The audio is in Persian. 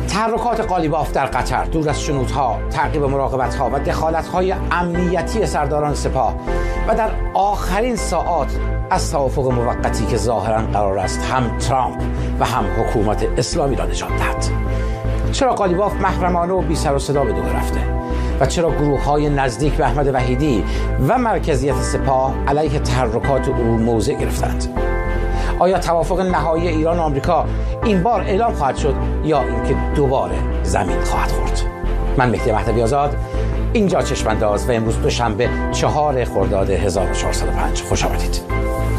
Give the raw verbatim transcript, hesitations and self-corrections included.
تحرکات قالیباف در قطر، دور از شنودها، تعقیب مراقبت‌ها و دخالت‌های امنیتی سرداران سپاه و در آخرین ساعات از توافق موقتی که ظاهراً قرار است هم ترامپ و هم حکومت اسلامی را نجات دهد. چرا قالیباف محرمانه و بی سر و صدا به دور رفته؟ و چرا گروه‌های نزدیک به احمد وحیدی و مرکزیت سپاه علیه تحرکات او موضع گرفتند؟ آیا توافق نهایی ایران و آمریکا این بار اعلام خواهد شد یا اینکه دوباره زمین خواهد خورد؟ من مهدی مهدوی آزاد، اینجا چشم‌انداز و امروز دوشنبه چهار خرداد هزار و چهارصد و پنج. خوش آمدید.